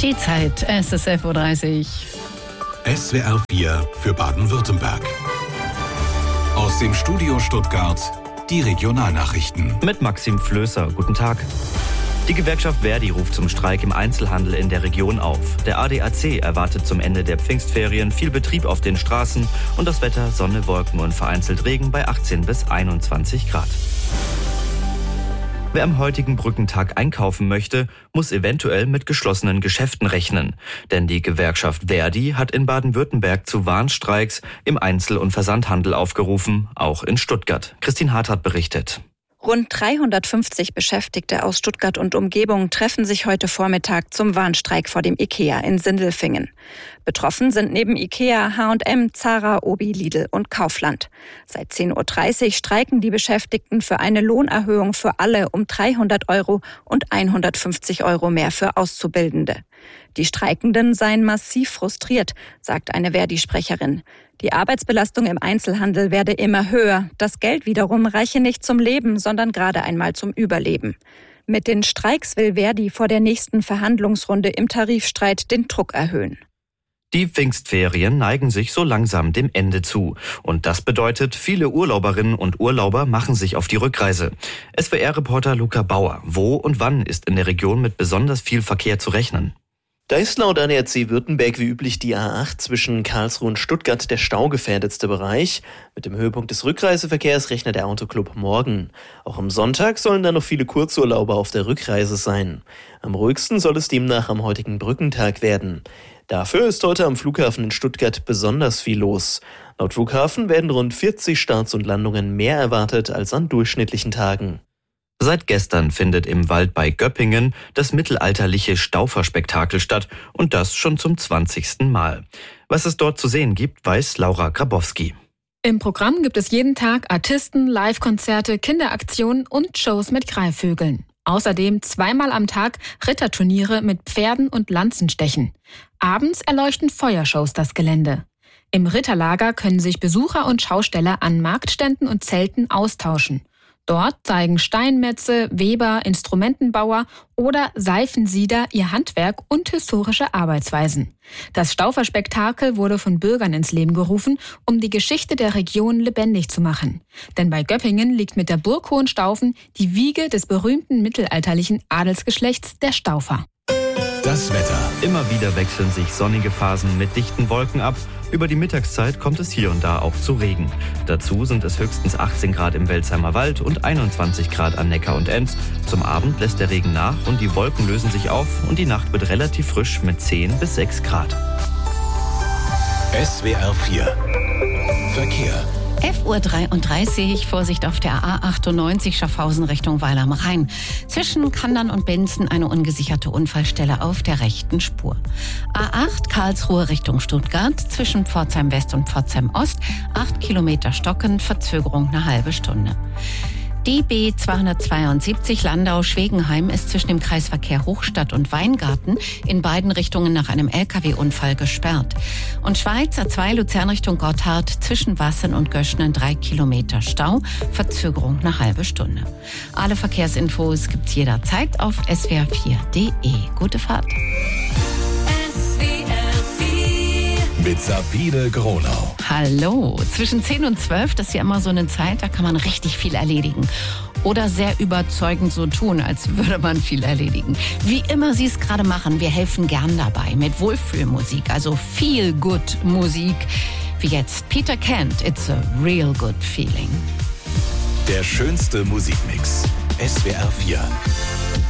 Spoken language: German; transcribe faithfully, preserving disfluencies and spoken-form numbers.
Die Zeit, es ist elf Uhr dreißig. S W R vier für Baden-Württemberg. Aus dem Studio Stuttgart die Regionalnachrichten. Mit Maxim Flößer, guten Tag. Die Gewerkschaft Verdi ruft zum Streik im Einzelhandel in der Region auf. Der A D A C erwartet zum Ende der Pfingstferien viel Betrieb auf den Straßen und das Wetter Sonne, Wolken und vereinzelt Regen bei achtzehn bis einundzwanzig Grad. Wer am heutigen Brückentag einkaufen möchte, muss eventuell mit geschlossenen Geschäften rechnen. Denn die Gewerkschaft Verdi hat in Baden-Württemberg zu Warnstreiks im Einzel- und Versandhandel aufgerufen, auch in Stuttgart. Christine Harthardt berichtet. Rund dreihundertfünfzig Beschäftigte aus Stuttgart und Umgebung treffen sich heute Vormittag zum Warnstreik vor dem IKEA in Sindelfingen. Betroffen sind neben IKEA, H und M, Zara, Obi, Lidl und Kaufland. Seit zehn Uhr dreißig streiken die Beschäftigten für eine Lohnerhöhung für alle um dreihundert Euro und hundertfünfzig Euro mehr für Auszubildende. Die Streikenden seien massiv frustriert, sagt eine Verdi-Sprecherin. Die Arbeitsbelastung im Einzelhandel werde immer höher. Das Geld wiederum reiche nicht zum Leben, sondern gerade einmal zum Überleben. Mit den Streiks will Verdi vor der nächsten Verhandlungsrunde im Tarifstreit den Druck erhöhen. Die Pfingstferien neigen sich so langsam dem Ende zu. Und das bedeutet, viele Urlauberinnen und Urlauber machen sich auf die Rückreise. S W R-Reporter Luca Bauer, wo und wann ist in der Region mit besonders viel Verkehr zu rechnen? Da ist laut A D A C Württemberg wie üblich die A acht zwischen Karlsruhe und Stuttgart der staugefährdetste Bereich. Mit dem Höhepunkt des Rückreiseverkehrs rechnet der Autoclub morgen. Auch am Sonntag sollen da noch viele Kurzurlauber auf der Rückreise sein. Am ruhigsten soll es demnach am heutigen Brückentag werden. Dafür ist heute am Flughafen in Stuttgart besonders viel los. Laut Flughafen werden rund vierzig Starts und Landungen mehr erwartet als an durchschnittlichen Tagen. Seit gestern findet im Wald bei Göppingen das mittelalterliche Stauferspektakel statt und das schon zum zwanzigsten Mal. Was es dort zu sehen gibt, weiß Laura Grabowski. Im Programm gibt es jeden Tag Artisten, Live-Konzerte, Kinderaktionen und Shows mit Greifvögeln. Außerdem zweimal am Tag Ritterturniere mit Pferden und Lanzenstechen. Abends erleuchten Feuershows das Gelände. Im Ritterlager können sich Besucher und Schausteller an Marktständen und Zelten austauschen. Dort zeigen Steinmetze, Weber, Instrumentenbauer oder Seifensieder ihr Handwerk und historische Arbeitsweisen. Das Stauferspektakel wurde von Bürgern ins Leben gerufen, um die Geschichte der Region lebendig zu machen. Denn bei Göppingen liegt mit der Burg Hohenstaufen die Wiege des berühmten mittelalterlichen Adelsgeschlechts der Staufer. Das Wetter. Immer wieder wechseln sich sonnige Phasen mit dichten Wolken ab. Über die Mittagszeit kommt es hier und da auch zu Regen. Dazu sind es höchstens achtzehn Grad im Welsheimer Wald und einundzwanzig Grad an Neckar und Enz. Zum Abend lässt der Regen nach und die Wolken lösen sich auf und die Nacht wird relativ frisch mit zehn bis sechs Grad. S W R vier Verkehr. elf Uhr dreiunddreißig, Vorsicht auf der A achtundneunzig Schaffhausen Richtung Weil am Rhein. Zwischen Kandern und Benzen eine ungesicherte Unfallstelle auf der rechten Spur. A acht Karlsruhe Richtung Stuttgart, zwischen Pforzheim West und Pforzheim Ost, acht Kilometer Stocken, Verzögerung eine halbe Stunde. Die B zweihundertzweiundsiebzig Landau-Schwegenheim ist zwischen dem Kreisverkehr Hochstadt und Weingarten in beiden Richtungen nach einem L K W-Unfall gesperrt. Und Schweiz A zwei Luzern Richtung Gotthard zwischen Wassen und Göschnen drei Kilometer Stau, Verzögerung eine halbe Stunde. Alle Verkehrsinfos gibt's jederzeit auf S W R vier Punkt D E. Gute Fahrt. Mit Sabine Gronau. Hallo, zwischen zehn und zwölf, das ist ja immer so eine Zeit, da kann man richtig viel erledigen. Oder sehr überzeugend so tun, als würde man viel erledigen. Wie immer Sie es gerade machen, wir helfen gern dabei mit Wohlfühlmusik, also Feel-Good-Musik. Wie jetzt Peter Kent, It's a Real Good Feeling. Der schönste Musikmix. S W R vier.